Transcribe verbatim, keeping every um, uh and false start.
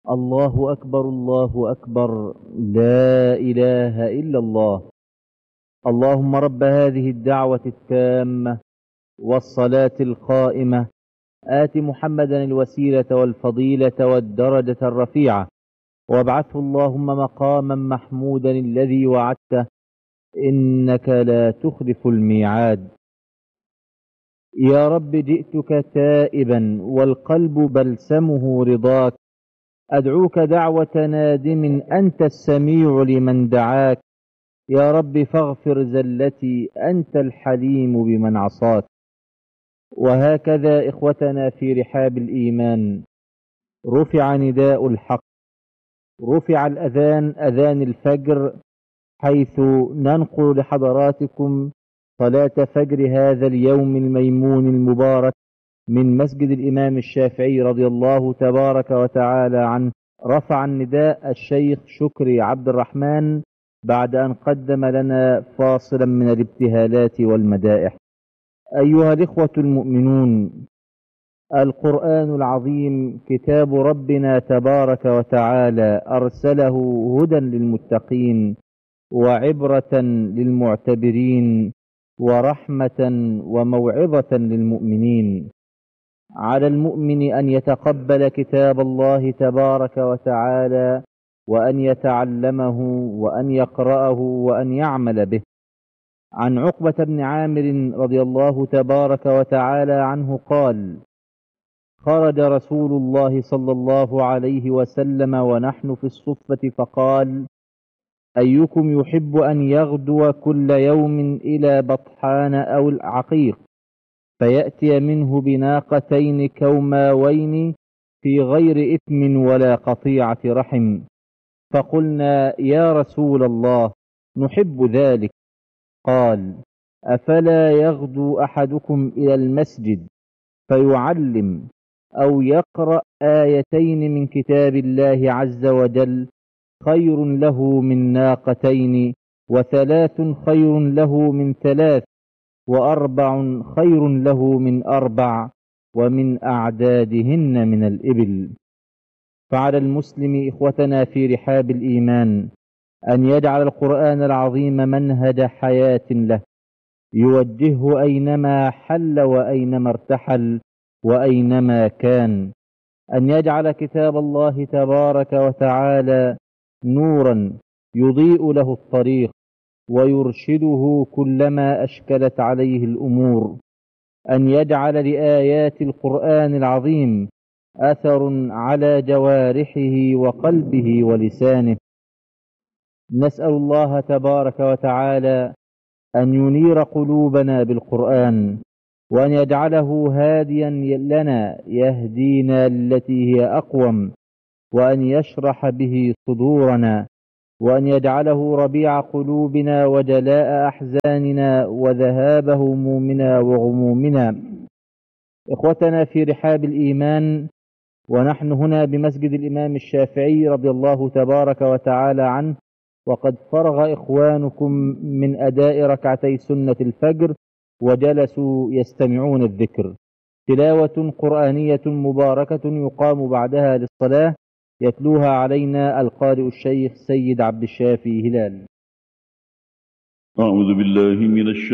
الله أكبر الله أكبر، لا إله إلا الله. اللهم رب هذه الدعوة التامة والصلاة القائمة، آت محمدا الوسيلة والفضيلة والدرجة الرفيعة، وابعثه اللهم مقاما محمودا الذي وعدته، إنك لا تخلف الميعاد. يا رب جئتك تائبا والقلب بلسمه رضاك، أدعوك دعوة نادم، أنت السميع لمن دعاك. يا رب فاغفر زلتي، أنت الحليم بمن عصاك. وهكذا إخوتنا في رحاب الإيمان، رفع نداء الحق، رفع الأذان، أذان الفجر، حيث ننقل لحضراتكم صلاة فجر هذا اليوم الميمون المبارك من مسجد الإمام الشافعي رضي الله تبارك وتعالى عنه. رفع النداء الشيخ شكري عبد الرحمن بعد أن قدم لنا فاصلا من الابتهالات والمدائح. أيها الإخوة المؤمنون، القرآن العظيم كتاب ربنا تبارك وتعالى، أرسله هدى للمتقين وعبرة للمعتبرين ورحمة وموعظة للمؤمنين. على المؤمن أن يتقبل كتاب الله تبارك وتعالى، وأن يتعلمه وأن يقرأه وأن يعمل به. عن عقبة بن عامر رضي الله تبارك وتعالى عنه قال: خرج رسول الله صلى الله عليه وسلم ونحن في الصفة فقال: أيكم يحب أن يغدو كل يوم إلى بطحان أو العقيق، فيأتي منه بناقتين كوماوين في غير إثم ولا قطيعة رحم؟ فقلنا: يا رسول الله، نحب ذلك. قال: أفلا يغدو أحدكم إلى المسجد فيعلم أو يقرأ آيتين من كتاب الله عز وجل، خير له من ناقتين، وثلاث خير له من ثلاث، وأربع خير له من أربع، ومن أعدادهن من الإبل. فعلى المسلم إخوتنا في رحاب الإيمان أن يجعل القرآن العظيم منهج حياة له، يوجهه أينما حل وأينما ارتحل وأينما كان. أن يجعل كتاب الله تبارك وتعالى نورا يضيء له الطريق ويرشده كلما أشكلت عليه الأمور. أن يجعل لآيات القرآن العظيم أثر على جوارحه وقلبه ولسانه. نسأل الله تبارك وتعالى أن ينير قلوبنا بالقرآن، وأن يجعله هاديا لنا يهدينا التي هي أقوم، وأن يشرح به صدورنا، وأن يجعله ربيع قلوبنا وجلاء أحزاننا وذهاب همومنا وغمومنا. إخوتنا في رحاب الإيمان، ونحن هنا بمسجد الإمام الشافعي رضي الله تبارك وتعالى عنه، وقد فرغ إخوانكم من أداء ركعتي سنة الفجر وجلسوا يستمعون الذكر. تلاوة قرآنية مباركة يقام بعدها للصلاة، يتلوها علينا القارئ الشيخ سيد عبد الشافي هلال. أعوذ بالله من الشيطان